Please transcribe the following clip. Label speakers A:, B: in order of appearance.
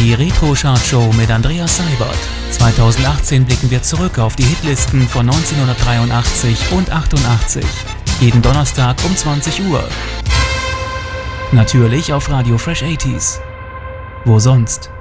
A: Die Retro-Chart-Show mit Andreas Seibert. 2018 blicken wir zurück auf die Hitlisten von 1983 und 88. Jeden Donnerstag um 20 Uhr. Natürlich auf Radio Fresh 80s. Wo sonst?